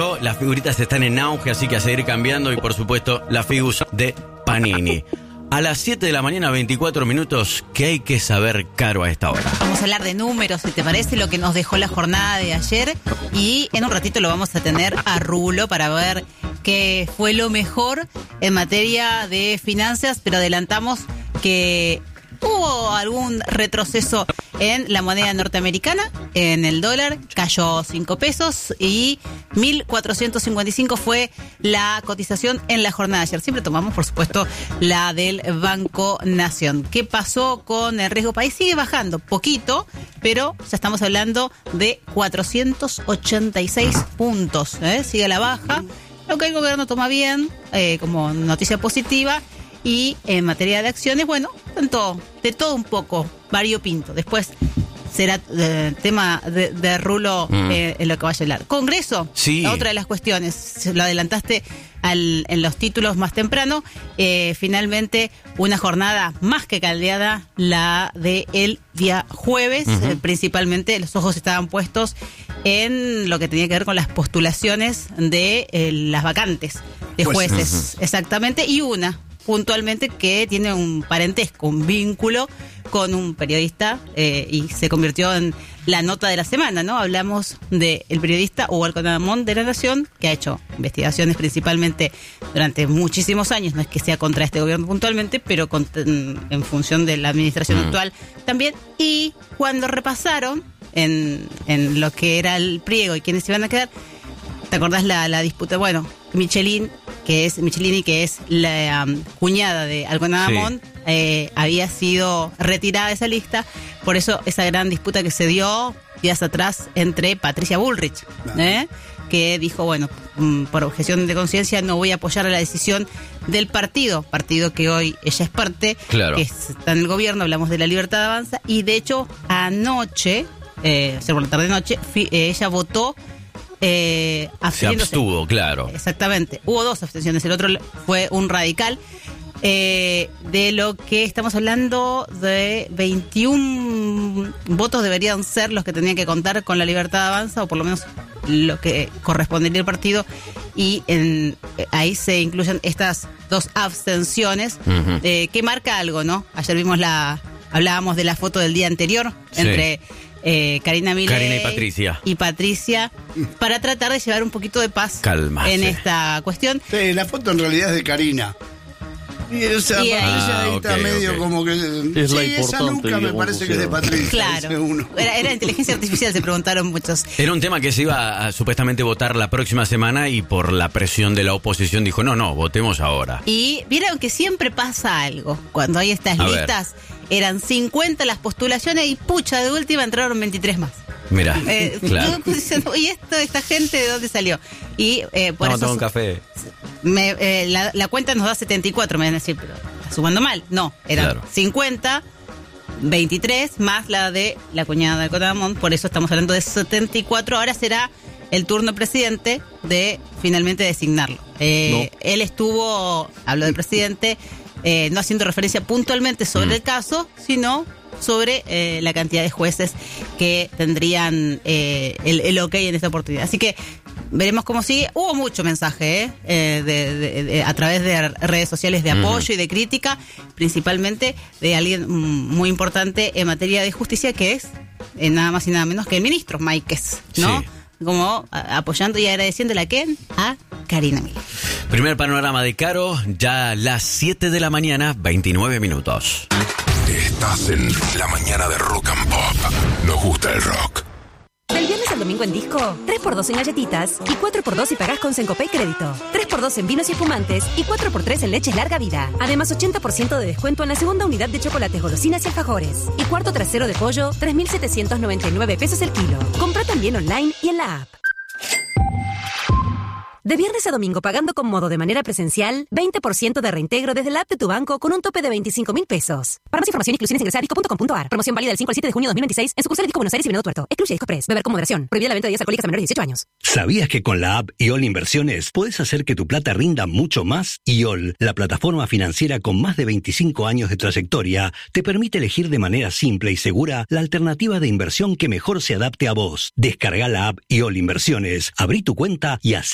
cambió, las figuritas están en auge, así que a seguir cambiando y por supuesto las figuras de Panini. A las 7 de la mañana, 24 minutos, ¿qué hay que saber, Caro, a esta hora? Vamos a hablar de números, si te parece, lo que nos dejó la jornada de ayer. Y en un ratito lo vamos a tener a Rulo para ver qué fue lo mejor en materia de finanzas. Pero adelantamos que hubo algún retroceso en la moneda norteamericana, en el dólar, cayó 5 pesos y 1.455 fue la cotización en la jornada de ayer. Siempre tomamos, por supuesto, la del Banco Nación. ¿Qué pasó con el riesgo país? Sigue bajando, poquito, pero ya estamos hablando de 486 puntos. Sigue a la baja, lo que el gobierno toma bien, como noticia positiva. Y en materia de acciones, bueno, de todo un poco, variopinto. Después será tema de Rulo en lo que vaya a hablar. Congreso, sí. Otra de las cuestiones, lo adelantaste en los títulos más temprano. Finalmente, una jornada más que caldeada, la del día jueves. Principalmente los ojos estaban puestos en lo que tenía que ver con las postulaciones de las vacantes de jueces. Exactamente, y una puntualmente que tiene un parentesco, un vínculo con un periodista y se convirtió en la nota de la semana, ¿no? Hablamos del periodista Hugo Alconadamón de La Nación, que ha hecho investigaciones principalmente durante muchísimos años, no es que sea contra este gobierno puntualmente, pero en función de la administración actual también. Y cuando repasaron en lo que era el pliego y quiénes iban a quedar, ¿te acordás la disputa? Bueno, Michelini, que es la cuñada de Alconadamón, había sido retirada de esa lista. Por eso esa gran disputa que se dio días atrás entre Patricia Bullrich, que dijo, bueno, por objeción de conciencia no voy a apoyar la decisión del partido que hoy ella es parte, claro, que está en el gobierno. Hablamos de La Libertad Avanza, y de hecho anoche, por la tarde-noche, ella votó se abstuvo, claro. Exactamente. Hubo 2 abstenciones. El otro fue un radical. De lo que estamos hablando, de 21 votos deberían ser los que tenían que contar con La Libertad Avanza, o por lo menos lo que correspondería al partido. Y ahí se incluyen estas 2 abstenciones, que marca algo, ¿no? Ayer hablábamos de la foto del día anterior, entre Karina Milei y Patricia, para tratar de llevar un poquito de paz en esta cuestión. Sí, la foto en realidad es de Karina. Y esa Patricia ahí está medio como que... Es la importante, esa nuca me parece que es de Patricia. Claro, era inteligencia artificial, se preguntaron muchos. Era un tema que se iba a supuestamente votar la próxima semana, y por la presión de la oposición dijo, no, votemos ahora. Y vieron que siempre pasa algo cuando hay estas listas. Eran 50 las postulaciones y pucha, de última entraron 23 más. Mira, claro. ¿Y esta gente de dónde salió? Y por eso... tomar un café. La cuenta nos da 74, me van a decir, pero ¿está sumando mal? No, eran 50, 23 más la de la cuñada de Alconadamón, por eso estamos hablando de 74. Ahora será el turno presidente de finalmente designarlo. Él habló del presidente, no haciendo referencia puntualmente sobre el caso, sino sobre la cantidad de jueces que tendrían el ok en esta oportunidad. Así que veremos cómo sigue. Hubo mucho mensaje a través de redes sociales de apoyo y de crítica, principalmente de alguien muy importante en materia de justicia, que es nada más y nada menos que el ministro Máiquez, ¿no? Sí. Como apoyando y agradeciéndole a Karina Milei. Primer panorama de Caro, ya las 7 de la mañana, 29 minutos. Estás en la mañana de Rock and Pop. Nos gusta el rock. Del viernes al domingo en Disco, 3x2 en galletitas y 4x2 si pagás con Sencopay Crédito. 3x2 en vinos y espumantes y 4x3 en leches larga vida. Además, 80% de descuento en la segunda unidad de chocolates, golosinas y alfajores. Y cuarto trasero de pollo, 3.799 pesos el kilo. Compra también online y en la app. De viernes a domingo, pagando con Modo de manera presencial, 20% de reintegro desde la app de tu banco con un tope de 25.000 pesos. Para más información, inclusiones, ingresa a disco.com.ar. Promoción válida del 5 al 7 de junio de 2026 en sucursales Disco Buenos Aires y Venado Tuerto. Excluye Disco Press. Beber con moderación. Prohibida la venta de bebidas alcohólicas a menores de 18 años. ¿Sabías que con la app IOL Inversiones puedes hacer que tu plata rinda mucho más? IOL, la plataforma financiera con más de 25 años de trayectoria, te permite elegir de manera simple y segura la alternativa de inversión que mejor se adapte a vos. Descarga la app IOL Inversiones, abrí tu cuenta y haz